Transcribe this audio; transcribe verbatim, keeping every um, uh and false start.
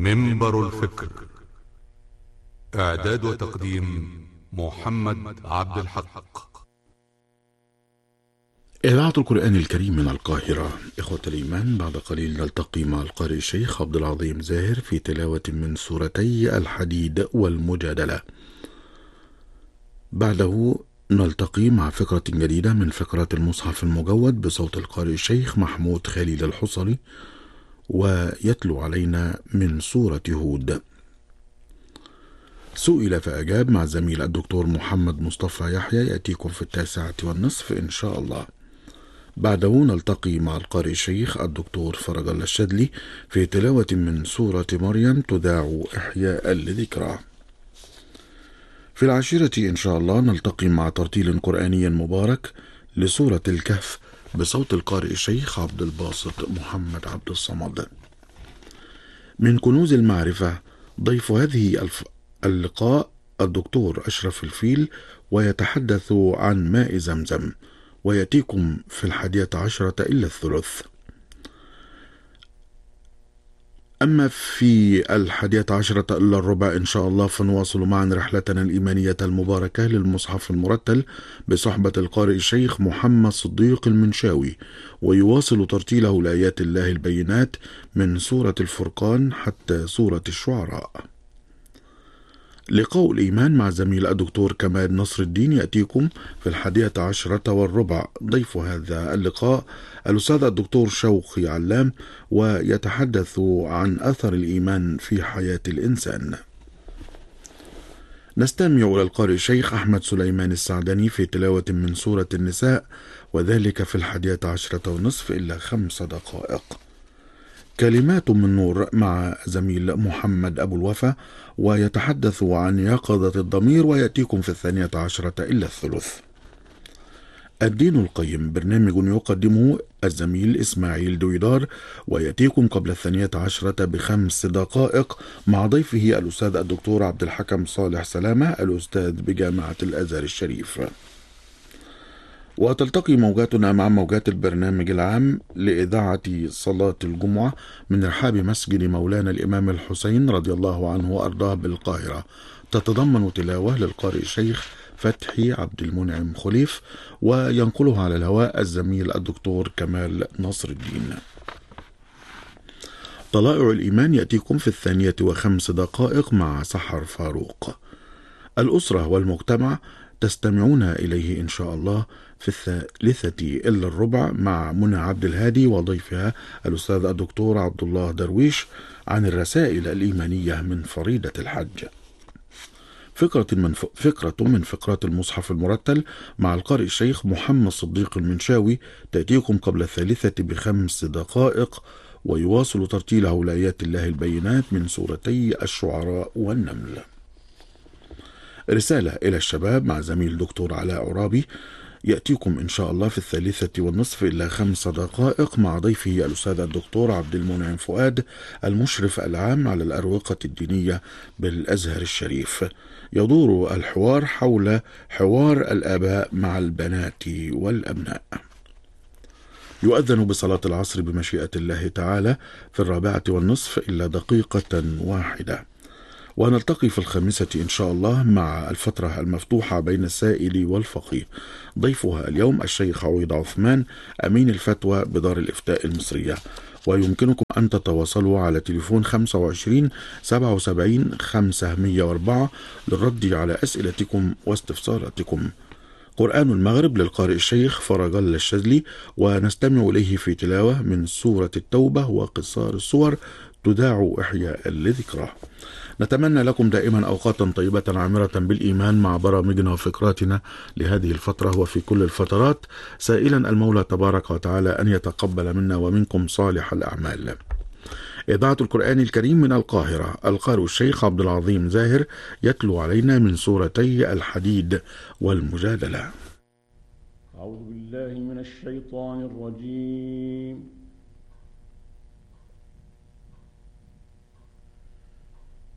منبر الفكر. إعداد وتقديم محمد عبد الحق. إذاعة القرآن الكريم من القاهرة. إخوة الإيمان، بعد قليل نلتقي مع القارئ الشيخ عبد العظيم زاهر في تلاوة من سورتي الحديد والمجادلة. بعده نلتقي مع فقرة جديدة من فقرات المصحف المجود بصوت القارئ الشيخ محمود خليل الحصري، ويتلو علينا من سورة هود. سئل فأجاب مع زميل الدكتور محمد مصطفى يحيى، يأتيكم في التاسعة والنصف إن شاء الله. بعده نلتقي مع القارئ الشيخ الدكتور فرج الله الشدلي في تلاوة من سورة مريم تذاع إحياء لذكرى. في العاشرة إن شاء الله نلتقي مع ترتيل قرآني مبارك لسورة الكهف بصوت القارئ الشيخ عبد الباسط محمد عبد الصمد. من كنوز المعرفة ضيف هذه الف... اللقاء الدكتور أشرف الفيل، ويتحدث عن ماء زمزم، ويأتيكم في الحادية عشرة إلا الثلث. أما في الحادية عشرة إلا الربع إن شاء الله فنواصل معا رحلتنا الإيمانية المباركة للمصحف المرتل بصحبة القارئ الشيخ محمد صديق المنشاوي، ويواصل ترتيله لآيات الله البينات من سورة الفرقان حتى سورة الشعراء. لقاء الإيمان مع زميل الدكتور كمال نصر الدين يأتيكم في الحادية عشرة والربع. ضيف هذا اللقاء الأستاذ الدكتور شوقي علام، ويتحدث عن أثر الإيمان في حياة الإنسان. نستمع إلى القارئ الشيخ أحمد سليمان السعدني في تلاوة من سورة النساء، وذلك في الحادية عشرة والنصف إلا خمس دقائق. كلمات من نور مع زميل محمد أبو الوفا، ويتحدث عن يقظة الضمير، ويأتيكم في الثانية عشرة إلا الثلث. الدين القيم برنامج يقدمه الزميل إسماعيل دويدار، ويأتيكم قبل الثانية عشرة بخمس دقائق مع ضيفه الأستاذ الدكتور عبد الحكم صالح سلامة، الأستاذ بجامعة الأزهر الشريف. وتلتقي موجاتنا مع موجات البرنامج العام لإذاعة صلاة الجمعة من رحاب مسجد مولانا الإمام الحسين رضي الله عنه وأرضاه بالقاهرة، تتضمن تلاوة للقارئ الشيخ فتحي عبد المنعم خليف، وينقلها على الهواء الزميل الدكتور كمال نصر الدين. طلائع الإيمان يأتيكم في الثانية وخمس دقائق مع سحر فاروق. الأسرة والمجتمع تستمعون إليه إن شاء الله في الثالثة إلا الربع مع منى عبد الهادي وضيفها الأستاذ الدكتور عبد الله درويش عن الرسائل الإيمانية من فريدة الحج. فكرة من فكرة من فقرات المصحف المرتل مع القارئ الشيخ محمد صديق المنشاوي تأتيكم قبل الثالثة بخمس دقائق، ويواصل ترتيله لآيات الله البينات من سورتي الشعراء والنمل. رسالة إلى الشباب مع زميل دكتور علاء عرابي يأتيكم إن شاء الله في الثالثة والنصف إلا خمس دقائق مع ضيفه الأستاذ الدكتور عبد المنعم فؤاد، المشرف العام على الأروقة الدينية بالأزهر الشريف. يدور الحوار حول حوار الآباء مع البنات والأبناء. يؤذن بصلاة العصر بمشيئة الله تعالى في الرابعة والنصف إلا دقيقة واحدة. ونلتقي في الخامسة إن شاء الله مع الفترة المفتوحة بين السائل والفقيه. ضيفها اليوم الشيخ عويض عثمان، أمين الفتوى بدار الإفتاء المصرية، ويمكنكم أن تتواصلوا على تليفون خمسة وعشرين سبعة وسبعين خمسمائة وأربعة للرد على أسئلتكم واستفساراتكم. قرآن المغرب للقارئ الشيخ فرج الله الشدلي، ونستمع إليه في تلاوة من سورة التوبة وقصار السور تذاع إحياء لذكرى. نتمنى لكم دائما أوقاتا طيبة عامرة بالإيمان مع برامجنا وفكراتنا لهذه الفترة وفي كل الفترات، سائلا المولى تبارك وتعالى أن يتقبل منا ومنكم صالح الأعمال. إذاعة القرآن الكريم من القاهرة. القارئ الشيخ عبد العظيم زاهر يتلو علينا من سورتي الحديد والمجادلة. أعوذ بالله من الشيطان الرجيم.